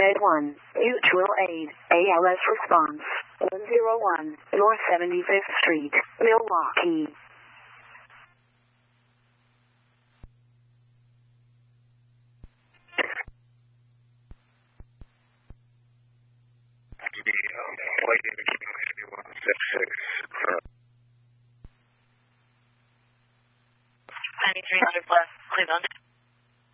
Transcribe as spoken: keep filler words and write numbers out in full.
Med one, mutual aid, A L S response, one oh one, North seventy-fifth Street, Milwaukee. The um, flight indicating one six six. ninety-three hundred plus, Cleveland.